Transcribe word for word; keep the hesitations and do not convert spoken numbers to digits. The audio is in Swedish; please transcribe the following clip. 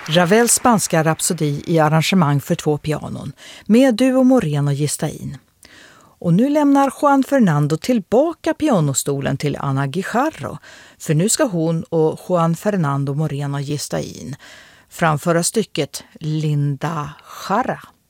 Ravels spanska rapsodi i arrangemang för två pianon med Duo Moreno Gistain. Och nu lämnar Juan Fernando tillbaka pianostolen till Ana Guijarro, för nu ska hon och Juan Fernando Moreno Gistain framföra stycket Linda Jara.